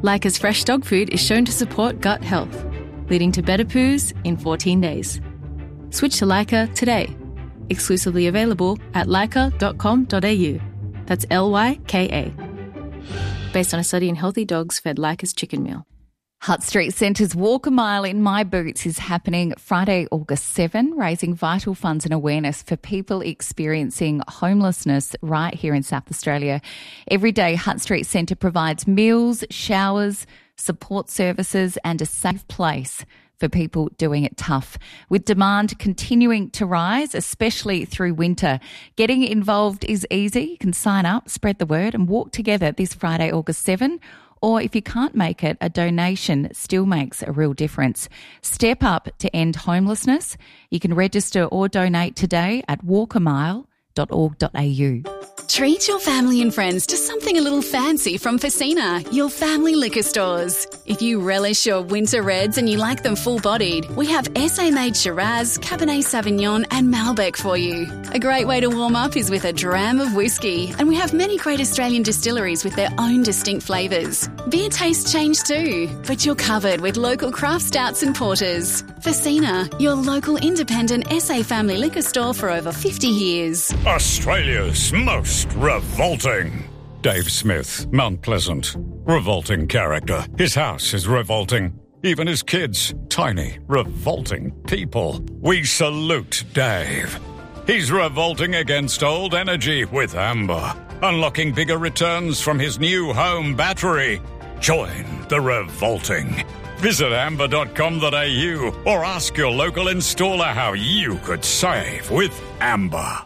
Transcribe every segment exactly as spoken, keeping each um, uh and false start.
Leica's fresh dog food is shown to support gut health, leading to better poos in fourteen days. Switch to Leica today. Exclusively available at leica dot com dot a u. That's L Y K A. Based on a study in healthy dogs fed Leica's chicken meal. Hutt Street Centre's Walk a Mile in My Boots is happening Friday, August seventh, raising vital funds and awareness for people experiencing homelessness right here in South Australia. Every day, Hutt Street Centre provides meals, showers, support services and a safe place for people doing it tough. With demand continuing to rise, especially through winter, getting involved is easy. You can sign up, spread the word and walk together this Friday, August seventh. Or if you can't make it, a donation still makes a real difference. Step up to end homelessness. You can register or donate today at walk a mile dot org dot a u. Treat your family and friends to something a little fancy from Facina, your family liquor stores. If you relish your winter reds and you like them full-bodied, we have S A-made Shiraz, Cabernet Sauvignon and Malbec for you. A great way to warm up is with a dram of whiskey, and we have many great Australian distilleries with their own distinct flavours. Beer tastes change too, but you're covered with local craft stouts and porters. Facina, your local independent S A family liquor store for over fifty years. Australia's most revolting. Dave Smith, Mount Pleasant. Revolting character. His house is revolting. Even his kids. Tiny, revolting people. We salute Dave. He's revolting against old energy with Amber. Unlocking bigger returns from his new home battery. Join the revolting. Visit amber dot com dot a u or ask your local installer how you could save with Amber.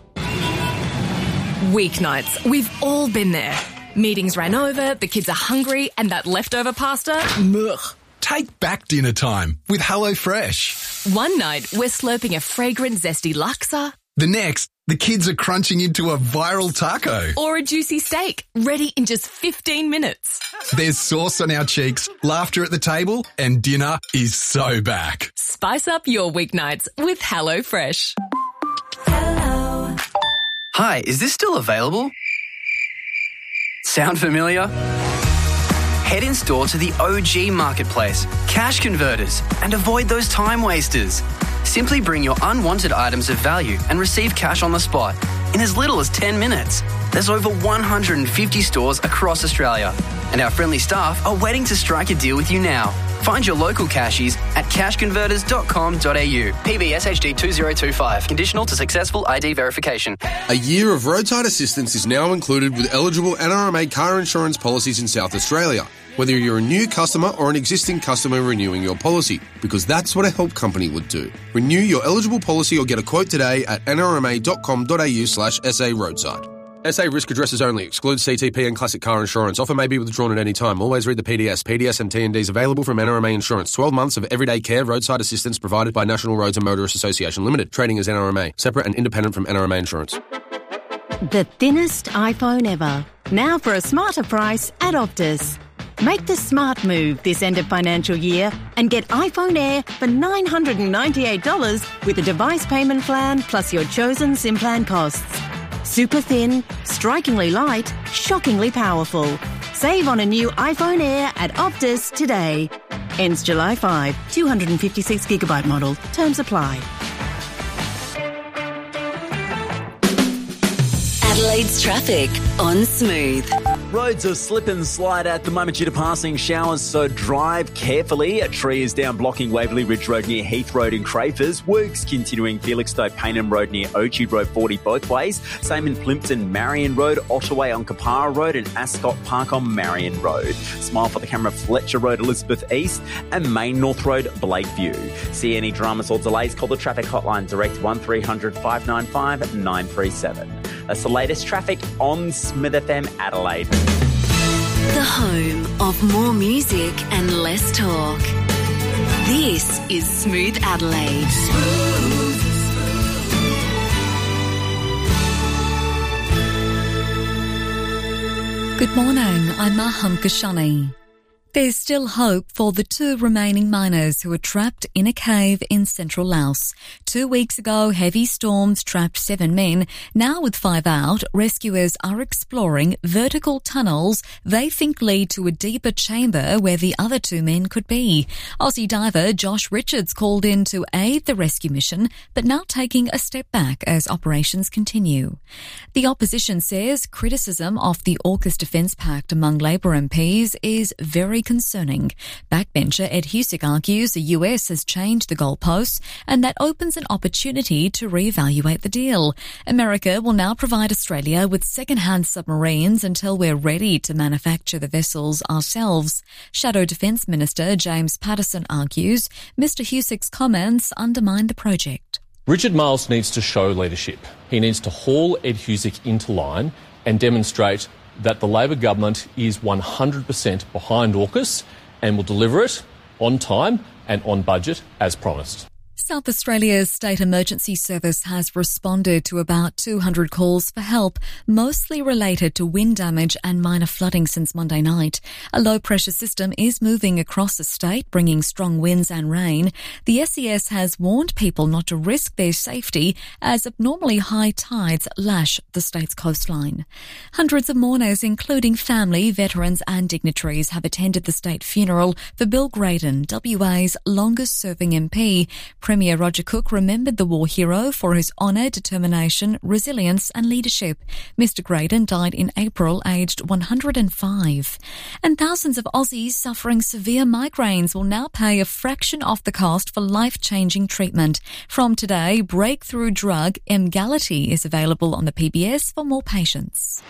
Weeknights, we've all been there. Meetings ran over, the kids are hungry, and that leftover pasta, ugh. Take back dinner time with HelloFresh. One night, we're slurping a fragrant, zesty laksa. The next, the kids are crunching into a viral taco. Or a juicy steak, ready in just fifteen minutes. There's sauce on our cheeks, laughter at the table, and dinner is so back. Spice up your weeknights with HelloFresh. Hello. Hi, is this still available? Sound familiar? Head in store to the O G Marketplace, Cash Converters, and avoid those time wasters. Simply bring your unwanted items of value and receive cash on the spot in as little as ten minutes. There's over one hundred fifty stores across Australia, and our friendly staff are waiting to strike a deal with you now. Find your local cashies at cash converters dot com dot a u. P B S H D two zero two five. Conditional to successful I D verification. A year of roadside assistance is now included with eligible N R M A car insurance policies in South Australia, whether you're a new customer or an existing customer renewing your policy, because that's what a help company would do. Renew your eligible policy or get a quote today at n r m a dot com dot a u slash s a roadside. S A risk addresses only. Excludes C T P and classic car insurance. Offer may be withdrawn at any time. Always read the P D S. P D S and T and Ds available from N R M A Insurance. twelve months of everyday care roadside assistance provided by National Roads and Motorists Association Limited. Trading as N R M A. Separate and independent from N R M A Insurance. The thinnest iPhone ever. Now for a smarter price at Optus. Make the smart move this end of financial year and get iPhone Air for nine hundred ninety-eight dollars with a device payment plan plus your chosen SIM plan costs. Super thin, strikingly light, shockingly powerful. Save on a new iPhone Air at Optus today. Ends July fifth. two hundred fifty-six gigabyte model. Terms apply. Adelaide's traffic on Smooth. Roads are slip and slide at the moment due to passing showers, so drive carefully. A tree is down blocking Waverley Ridge Road near Heath Road in Crafers. Works continuing Felixstowe Paynham Road near Ochi Road forty both ways. Same in Plympton Marion Road, Ottaway on Kapara Road and Ascot Park on Marion Road. Smile for the camera Fletcher Road, Elizabeth East and Main North Road, Blakeview. See any dramas or delays, call the traffic hotline direct one three hundred five nine five nine three seven. That's the latest traffic on Smith F M Adelaide. The home of more music and less talk. This is Smooth Adelaide. Smooth, smooth. Good morning, I'm Maham Kashani. There's still hope for the two remaining miners who are trapped in a cave in central Laos. Two weeks ago, heavy storms trapped seven men. Now with five out, rescuers are exploring vertical tunnels they think lead to a deeper chamber where the other two men could be. Aussie diver Josh Richards called in to aid the rescue mission, but now taking a step back as operations continue. The opposition says criticism of the AUKUS Defence Pact among Labor M Ps is very concerning. Backbencher Ed Husick argues the U S has changed the goalposts and that opens an opportunity to reevaluate the deal. America will now provide Australia with second-hand submarines until we're ready to manufacture the vessels ourselves. Shadow Defence Minister James Patterson argues Mr Husick's comments undermine the project. Richard Marles needs to show leadership. He needs to haul Ed Husick into line and demonstrate that the Labor government is one hundred percent behind AUKUS and will deliver it on time and on budget as promised. South Australia's State Emergency Service has responded to about two hundred calls for help, mostly related to wind damage and minor flooding since Monday night. A low-pressure system is moving across the state, bringing strong winds and rain. The S E S has warned people not to risk their safety as abnormally high tides lash the state's coastline. Hundreds of mourners, including family, veterans and dignitaries, have attended the state funeral for Bill Graydon, W A's longest-serving M P. Premier Roger Cook remembered the war hero for his honour, determination, resilience and leadership. Mister Graydon died in April, aged one hundred five. And thousands of Aussies suffering severe migraines will now pay a fraction of the cost for life-changing treatment. From today, breakthrough drug Emgality is available on the P B S for more patients.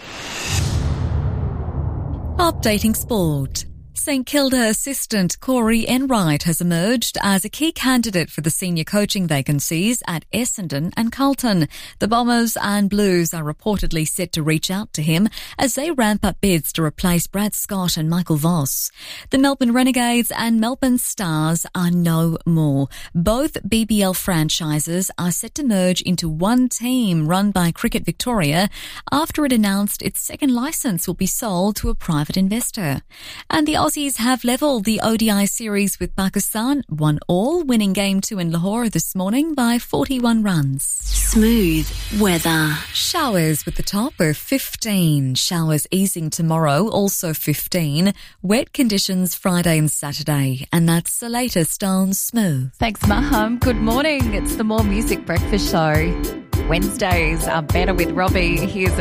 Updating sport. St Kilda assistant Corey Enright has emerged as a key candidate for the senior coaching vacancies at Essendon and Carlton. The Bombers and Blues are reportedly set to reach out to him as they ramp up bids to replace Brad Scott and Michael Voss. The Melbourne Renegades and Melbourne Stars are no more. Both B B L franchises are set to merge into one team run by Cricket Victoria after it announced its second licence will be sold to a private investor. And the Aussies have levelled the O D I series with Pakistan, one all, winning game two in Lahore this morning by forty-one runs. Smooth weather. Showers with the top of fifteen. Showers easing tomorrow, also fifteen. Wet conditions Friday and Saturday. And that's the latest on Smooth. Thanks, Maham. Good morning. It's the More Music Breakfast Show. Wednesdays are better with Robbie. Here's